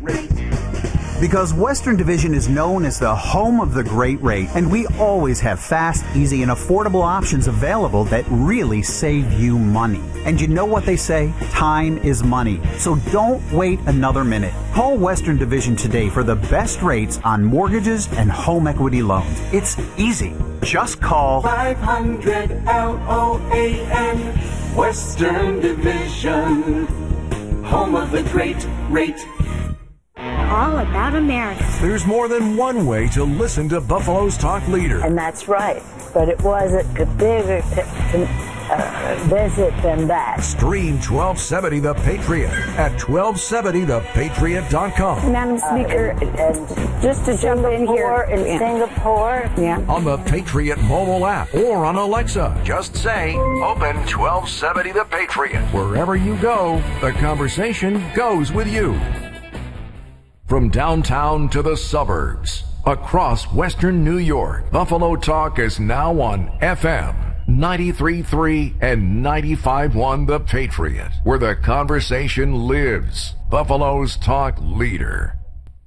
rate. Because Western Division is known as the home of the great rate, and we always have fast, easy, and affordable options available that really save you money. And you know what they say? Time is money. So don't wait another minute. Call Western Division today for the best rates on mortgages and home equity loans. It's easy. Just call 500 LOAN, Western Division, home of the great rate. All about America. There's more than one way to listen to Buffalo's talk leader. And that's right. But it wasn't a bigger visit than that. Stream 1270 The Patriot at 1270thepatriot.com. Madam Speaker, and just to jump in here. In Singapore. Yeah. On the Patriot mobile app or on Alexa. Just say, open 1270 The Patriot. Wherever you go, the conversation goes with you. From downtown to the suburbs, across western New York, Buffalo Talk is now on FM 93.3 and 95.1 The Patriot, where the conversation lives. Buffalo's talk leader.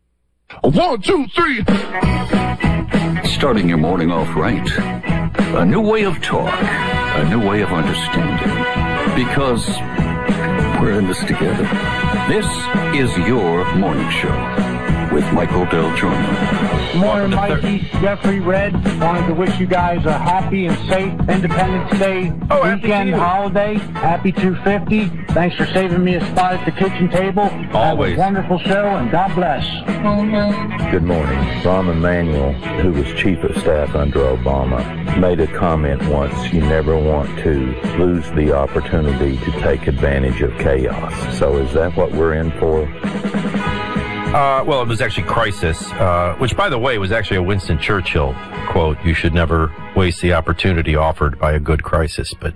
1, 2, 3. Starting your morning off right. A new way of talk. A new way of understanding. Because we're in this together. This is your morning show with Michael Del Giorno. Good morning, Mikey. Jeffrey Red. Wanted to wish you guys a happy and safe Independence Day weekend holiday. Happy 250. Thanks for saving me a spot at the kitchen table. Always. Have a wonderful show, and God bless. Good morning. Rahm Emanuel, who was chief of staff under Obama, made a comment once, you never want to lose the opportunity to take advantage of chaos. So is that what we're in for? Well, it was actually crisis, which, by the way, was actually a Winston Churchill quote. You should never waste the opportunity offered by a good crisis. But,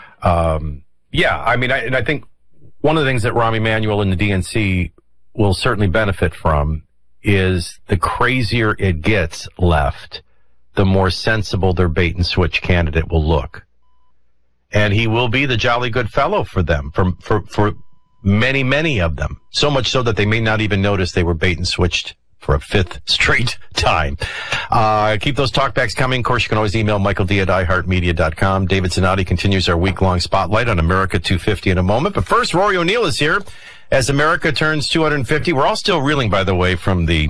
yeah, I mean, I think one of the things that Rahm Emanuel and the DNC will certainly benefit from is the crazier it gets left, the more sensible their bait and switch candidate will look. And he will be the jolly good fellow for them, for many, many of them. So much so that they may not even notice they were bait and switched for a fifth straight time. Keep those talkbacks coming. Of course, you can always email Michael D at iHeartMedia.com. David Zanotti continues our week-long spotlight on America 250 in a moment. But first, Rory O'Neill is here as America turns 250. We're all still reeling, by the way, from the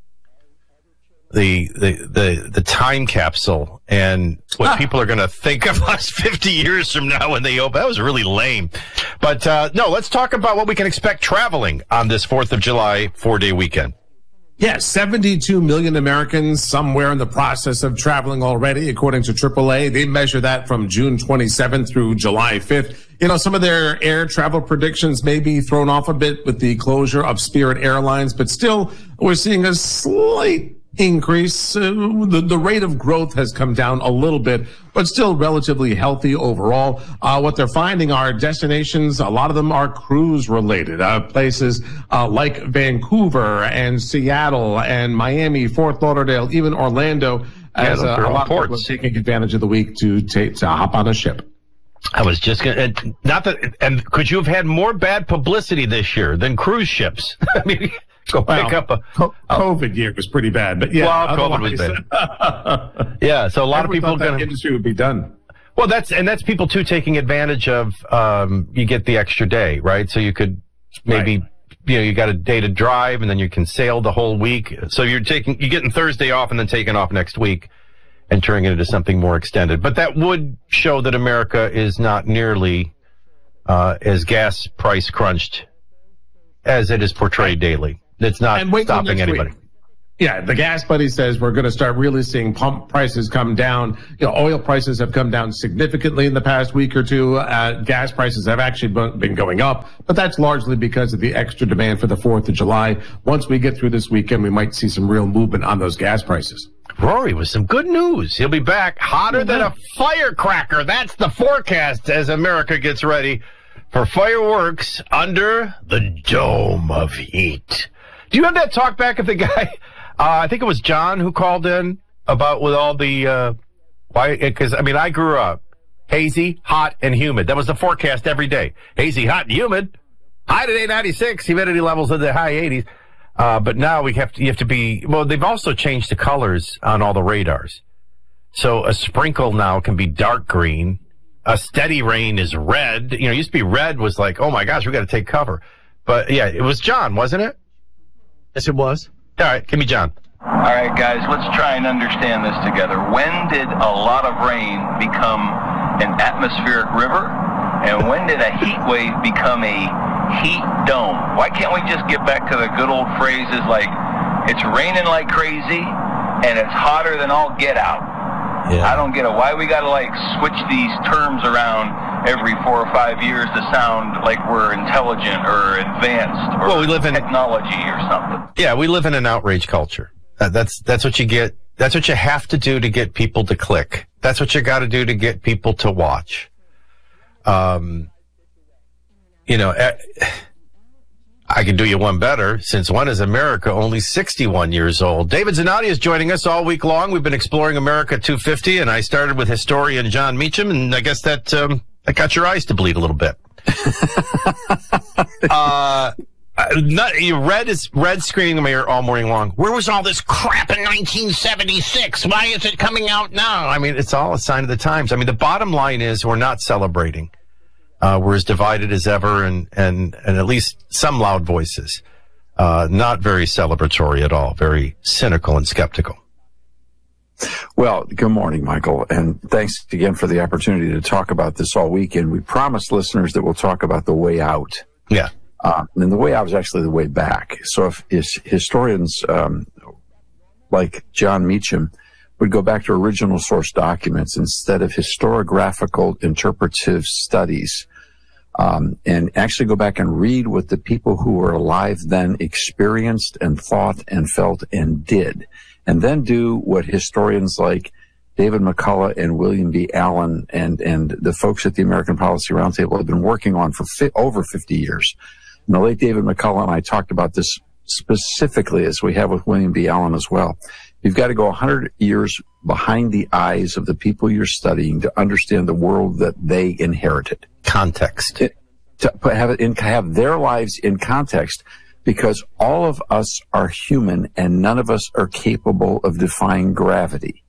time capsule and what people are going to think of us 50 years from now when they open. That was really lame. But no, let's talk about what we can expect traveling on this 4th of July 4-day weekend. Yes, 72 million Americans somewhere in the process of traveling already, according to AAA. They measure that from June 27th through July 5th. You know, some of their air travel predictions may be thrown off a bit with the closure of Spirit Airlines, but still, we're seeing a slight increase. The rate of growth has come down a little bit, but still relatively healthy overall. What they're finding are destinations, a lot of them are cruise related, places like Vancouver and Seattle and Miami, Fort Lauderdale, even Orlando, as a lot of people are taking advantage of the week to hop on a ship. I was just going to, not that, and could you have had more bad publicity this year than cruise ships? I mean, go pick up a COVID year was pretty bad, but yeah, well, COVID was bad. Yeah, so a lot of people thought that industry would be done. Well, that's people too taking advantage of you get the extra day, right? So you could maybe you got a day to drive and then you can sail the whole week. So you're getting Thursday off and then taking off next week and turning it into something more extended. But that would show that America is not nearly as gas price crunched as it is portrayed daily. It's not stopping anybody. Yeah, the gas buddy says we're going to start really seeing pump prices come down. You know, oil prices have come down significantly in the past week or two. Gas prices have actually been going up, but that's largely because of the extra demand for the 4th of July. Once we get through this weekend, we might see some real movement on those gas prices. Rory with some good news. He'll be back hotter than a firecracker. That's the forecast as America gets ready for fireworks under the dome of heat. Do you have that talk back of the guy? I think it was John who called in about with all the, because I mean, I grew up hazy, hot, and humid. That was the forecast every day. Hazy, hot, and humid. High today, 96. Humidity levels in the high 80s. But now you have to be, well, they've also changed the colors on all the radars. So a sprinkle now can be dark green. A steady rain is red. You know, it used to be red was like, oh my gosh, we got to take cover. But yeah, it was John, wasn't it? Yes, it was. All right, give me John. All right, guys, let's try and understand this together. When did a lot of rain become an atmospheric river? And when did a heat wave become a heat dome? Why can't we just get back to the good old phrases like, it's raining like crazy and it's hotter than all get out? Yeah. I don't get it. Why we got to like switch these terms around every 4 or 5 years to sound like we're intelligent or advanced or we live in technology or something? Yeah, we live in an outrage culture. That's what you get. That's what you have to do to get people to click. That's what you got to do to get people to watch. You know, I can do you one better. Since when is America only 61 years old? David Zanotti is joining us all week long. We've been exploring America 250, and I started with historian John Meacham, and I guess that got your eyes to bleed a little bit. Red screaming in my ear all morning long. Where was all this crap in 1976? Why is it coming out now? I mean, it's all a sign of the times. I mean, the bottom line is we're not celebrating. We're as divided as ever, and at least some loud voices. Not very celebratory at all. Very cynical and skeptical. Well, good morning, Michael, and thanks again for the opportunity to talk about this all weekend. We promised listeners that we'll talk about the way out. Yeah. And the way out is actually the way back. So if historians like John Meacham would go back to original source documents instead of historiographical interpretive studies, and actually go back and read what the people who were alive then experienced and thought and felt and did, and then do what historians like David McCullough and William B. Allen and the folks at the American Policy Roundtable have been working on for over 50 years. And the late David McCullough and I talked about this specifically, as we have with William B. Allen as well. You've got to go 100 years behind the eyes of the people you're studying to understand the world that they inherited. Context. To have their lives in context, because all of us are human and none of us are capable of defying gravity.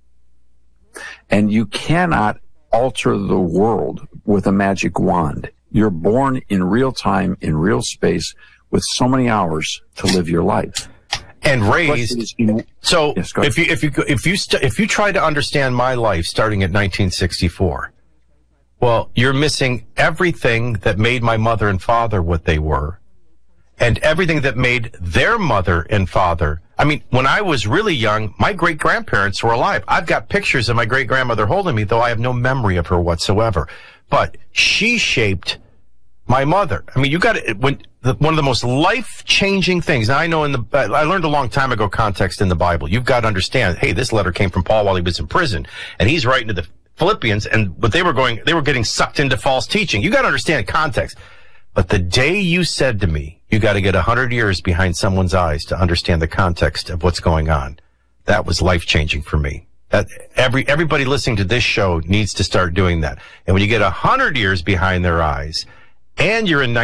And you cannot alter the world with a magic wand. You're born in real time, in real space, with so many hours to live your life. And raised. So yes, if you try to understand my life starting at 1964, well, you're missing everything that made my mother and father what they were, and everything that made their mother and father. I mean, when I was really young, my great-grandparents were alive. I've got pictures of my great-grandmother holding me, though I have no memory of her whatsoever. But she shaped my mother. I mean, one of the most life-changing things. Now, I know I learned a long time ago context in the Bible. You've got to understand, hey, this letter came from Paul while he was in prison, and he's writing to the Philippians, but they were getting sucked into false teaching. You got to understand context. But the day you said to me, you got to get 100 years behind someone's eyes to understand the context of what's going on, that was life-changing for me. That everybody listening to this show needs to start doing that. And when you get 100 years behind their eyes, and you're in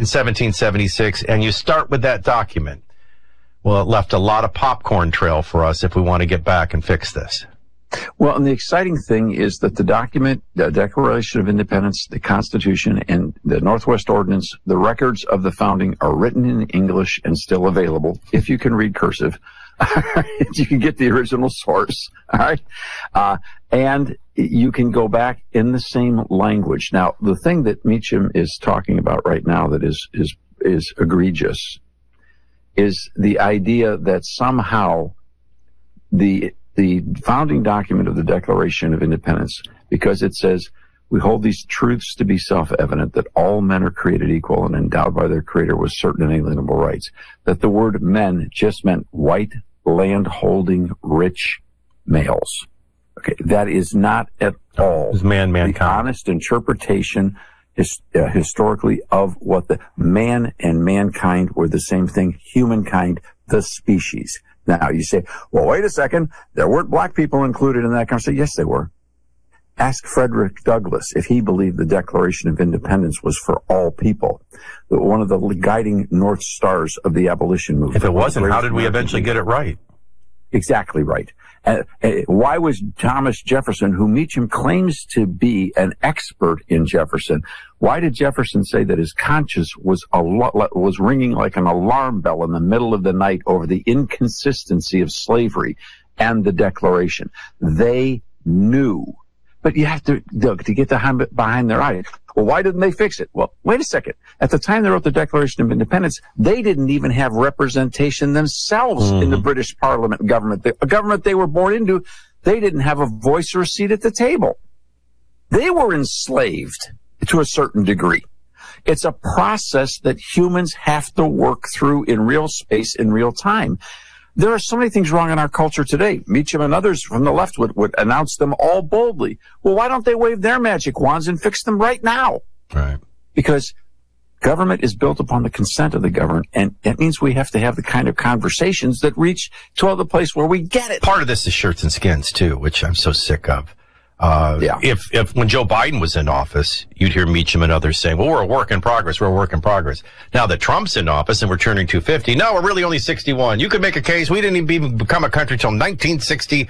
1776, and you start with that document, well, it left a lot of popcorn trail for us if we want to get back and fix this. Well, and the exciting thing is that the document, the Declaration of Independence, the Constitution, and the Northwest Ordinance, the records of the founding are written in English and still available. If you can read cursive, you can get the original source. All right. And you can go back in the same language. Now, the thing that Meacham is talking about right now that is egregious is the idea that somehow the founding document of the Declaration of Independence, because it says, we hold these truths to be self-evident, that all men are created equal and endowed by their Creator with certain inalienable rights, that the word men just meant white, land-holding, rich males. Okay, that is not at all the honest interpretation historically of what the man and mankind were the same thing, humankind, the species. Now, you say, well, wait a second, there weren't black people included in that conversation. Yes, they were. Ask Frederick Douglass if he believed the Declaration of Independence was for all people. One of the guiding North Stars of the abolition movement. If it wasn't, how did we eventually get it right? Exactly right. Why was Thomas Jefferson, who Meacham claims to be an expert in Jefferson, why did Jefferson say that his conscience was ringing like an alarm bell in the middle of the night over the inconsistency of slavery and the Declaration? They knew. But you have to get behind their eyes. Well, why didn't they fix it? Well, wait a second. At the time they wrote the Declaration of Independence, they didn't even have representation themselves in the British Parliament government. A government they were born into, they didn't have a voice or a seat at the table. They were enslaved to a certain degree. It's a process that humans have to work through in real space, in real time. There are so many things wrong in our culture today. Meacham and others from the left would announce them all boldly. Well, why don't they wave their magic wands and fix them right now? Right. Because government is built upon the consent of the governed, and it means we have to have the kind of conversations that reach to the place where we get it. Part of this is shirts and skins, too, which I'm so sick of. If when Joe Biden was in office, you'd hear Meacham and others saying, well, we're a work in progress. We're a work in progress. Now that Trump's in office and we're turning 250, no, we're really only 61. You could make a case. We didn't even become a country till 1965.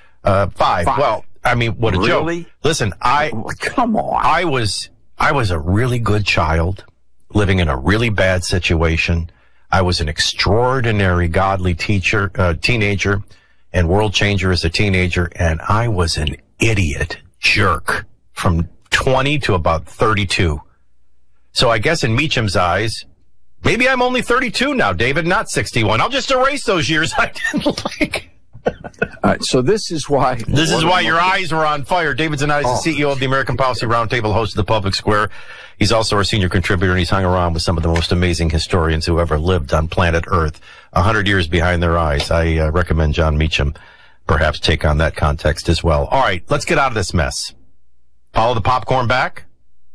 Well, I mean, what a joke. Listen, come on. I was a really good child living in a really bad situation. I was an extraordinary godly teenager and world changer as a teenager. And I was an idiot jerk from 20 to about 32. So I guess in Meacham's eyes, maybe I'm only 32 now, David, not 61. I'll just erase those years I didn't like. All right, so this is why your eyes were on fire. David Zanaida is the CEO of the American Policy Roundtable, host of the Public Square. He's also our senior contributor, and he's hung around with some of the most amazing historians who ever lived on planet Earth. 100 years behind their eyes. I recommend John Meacham perhaps take on that context as well. All right, let's get out of this mess. Follow the popcorn back?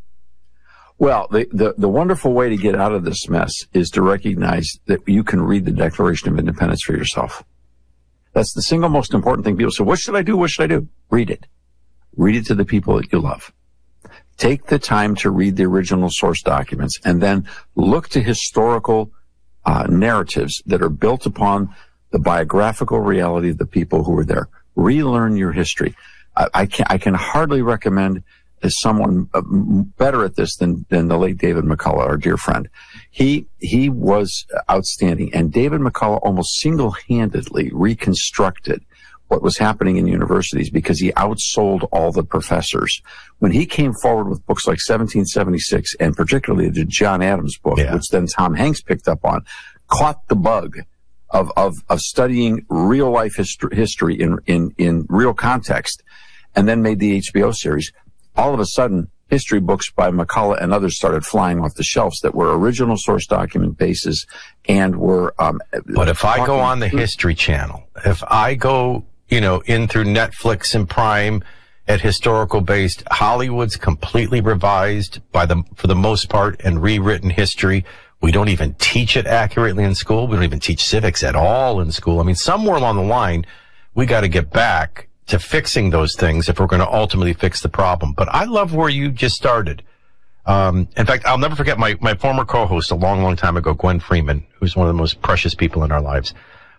Well, the wonderful way to get out of this mess is to recognize that you can read the Declaration of Independence for yourself. That's the single most important thing. People say, what should I do? What should I do? Read it. Read it to the people that you love. Take the time to read the original source documents and then look to historical narratives that are built upon the biographical reality of the people who were there. Relearn your history. I can hardly recommend someone better at this than the late David McCullough, our dear friend. He was outstanding, and David McCullough almost single-handedly reconstructed what was happening in universities because he outsold all the professors. When he came forward with books like 1776, and particularly the John Adams book, which then Tom Hanks picked up on, caught the bug of studying real life history in real context, and then made the HBO series. All of a sudden, history books by McCullough and others started flying off the shelves that were original source document bases and were. But if I go on the History Channel, if I go, in through Netflix and Prime at historical based, Hollywood's completely revised for the most part and rewritten history. We don't even teach it accurately in school. We don't even teach civics at all in school. I mean, somewhere along the line, we got to get back to fixing those things if we're going to ultimately fix the problem. But I love where you just started. In fact, I'll never forget my former co-host a long, long time ago, Gwen Freeman, who's one of the most precious people in our lives.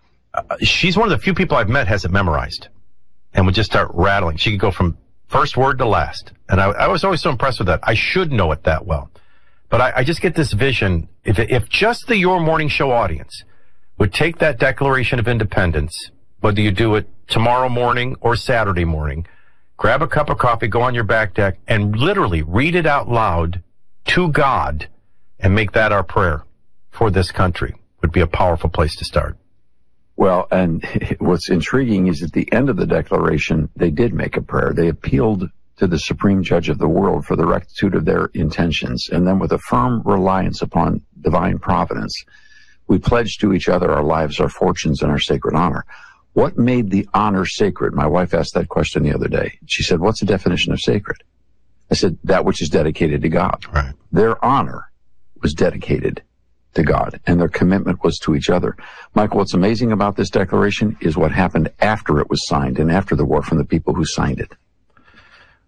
She's one of the few people I've met has it memorized and would just start rattling. She could go from first word to last. And I was always so impressed with that. I should know it that well. But I just get this vision, if just the Your Morning Show audience would take that Declaration of Independence, whether you do it tomorrow morning or Saturday morning, grab a cup of coffee, go on your back deck, and literally read it out loud to God and make that our prayer for this country, would be a powerful place to start. Well, and what's intriguing is at the end of the Declaration, they did make a prayer. They appealed to the Supreme Judge of the world for the rectitude of their intentions. And then with a firm reliance upon divine providence, we pledged to each other our lives, our fortunes, and our sacred honor. What made the honor sacred? My wife asked that question the other day. She said, what's the definition of sacred? I said, that which is dedicated to God. Right. Their honor was dedicated to God, and their commitment was to each other. Michael, what's amazing about this declaration is what happened after it was signed and after the war from the people who signed it.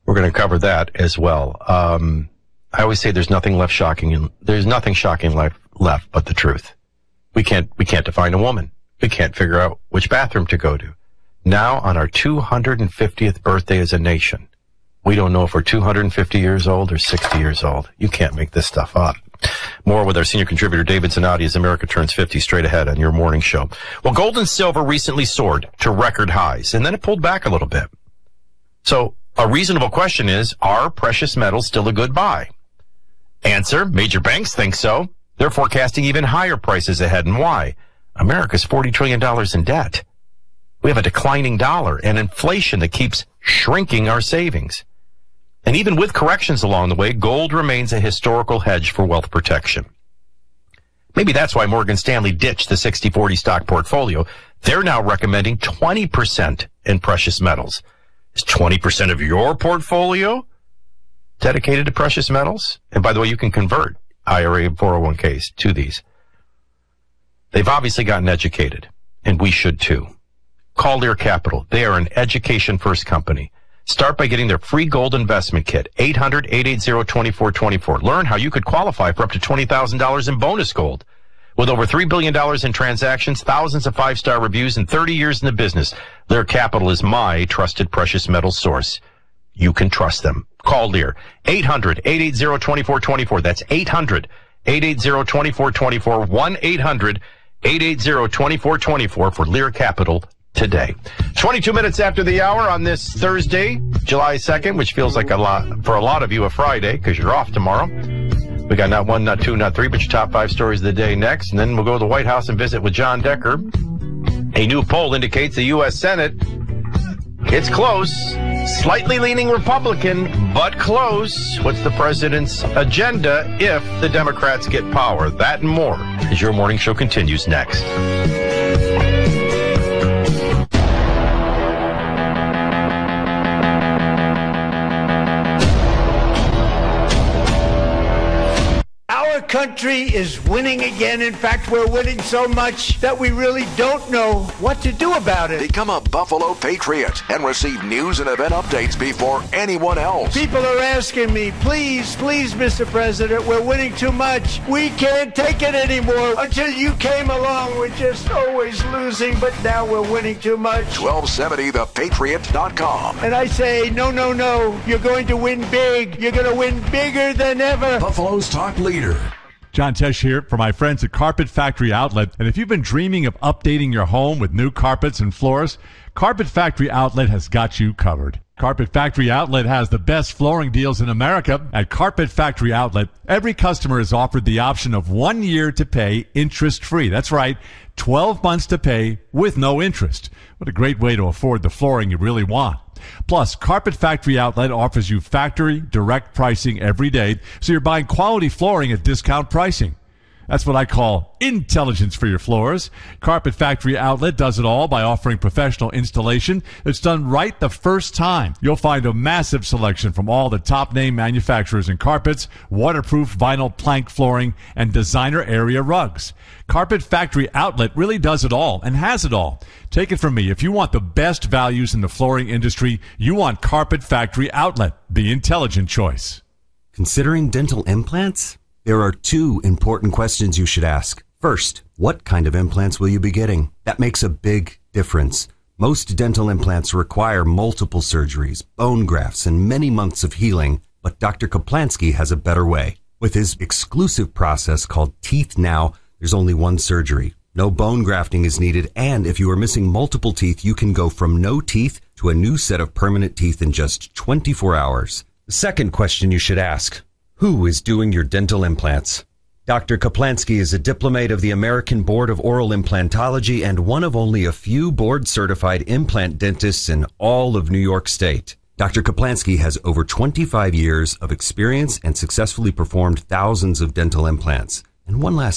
We're going to cover that as well. I always say there's nothing shocking left but the truth. We can't define a woman. We can't figure out which bathroom to go to. Now, on our 250th birthday as a nation, we don't know if we're 250 years old or 60 years old. You can't make this stuff up. More with our senior contributor, David Zanotti, as America turns 50, straight ahead on your morning show. Well, gold and silver recently soared to record highs, and then it pulled back a little bit. So a reasonable question is, are precious metals still a good buy? Answer, major banks think so. They're forecasting even higher prices ahead. And why? America's $40 trillion in debt. We have a declining dollar and inflation that keeps shrinking our savings. And even with corrections along the way, gold remains a historical hedge for wealth protection. Maybe that's why Morgan Stanley ditched the 60-40 stock portfolio. They're now recommending 20% in precious metals. Is 20% of your portfolio dedicated to precious metals? And by the way, you can convert IRA and 401ks to these. They've obviously gotten educated, and we should too. Call Lear Capital. They are an education-first company. Start by getting their free gold investment kit, 800-880-2424. Learn how you could qualify for up to $20,000 in bonus gold. With over $3 billion in transactions, thousands of five-star reviews, and 30 years in the business, Lear Capital is my trusted precious metal source. You can trust them. Call Lear. 800-880-2424. That's 800-880-2424. 1-800-880-2424 for Lear Capital today. 22 minutes after the hour on this Thursday, July 2nd, which feels like a lot for a lot of you a Friday because you're off tomorrow. We got not one, not two, not three, but your top five stories of the day next. And then we'll go to the White House and visit with John Decker. A new poll indicates the U.S. Senate, it's close, slightly leaning Republican, but close. What's the president's agenda if the Democrats get power? That and more as your morning show continues next. Our country is winning again. In fact, we're winning so much that we really don't know what to do about it. Become a Buffalo Patriot and receive news and event updates before anyone else. People are asking me, please, Mr. President, we're winning too much. We can't take it anymore. Until you came along, we're just always losing, but now we're winning too much. 1270thepatriot.com. And I say, no. You're going to win big. You're going to win bigger than ever. Buffalo's top leader. John Tesh here for my friends at Carpet Factory Outlet. And if you've been dreaming of updating your home with new carpets and floors, Carpet Factory Outlet has got you covered. Carpet Factory Outlet has the best flooring deals in America. At Carpet Factory Outlet, every customer is offered the option of 1 year to pay interest-free. That's right, 12 months to pay with no interest. What a great way to afford the flooring you really want. Plus, Carpet Factory Outlet offers you factory direct pricing every day, so you're buying quality flooring at discount pricing. That's what I call intelligence for your floors. Carpet Factory Outlet does it all by offering professional installation that's done right the first time. You'll find a massive selection from all the top-name manufacturers in carpets, waterproof vinyl plank flooring, and designer area rugs. Carpet Factory Outlet really does it all and has it all. Take it from me. If you want the best values in the flooring industry, you want Carpet Factory Outlet, the intelligent choice. Considering dental implants? There are two important questions you should ask. First, what kind of implants will you be getting? That makes a big difference. Most dental implants require multiple surgeries, bone grafts, and many months of healing, but Dr. Kaplansky has a better way. With his exclusive process called Teeth Now, there's only one surgery. No bone grafting is needed, and if you are missing multiple teeth, you can go from no teeth to a new set of permanent teeth in just 24 hours. The second question you should ask: who is doing your dental implants? Dr. Kaplansky is a diplomate of the American Board of Oral Implantology and one of only a few board-certified implant dentists in all of New York State. Dr. Kaplansky has over 25 years of experience and successfully performed thousands of dental implants. And one last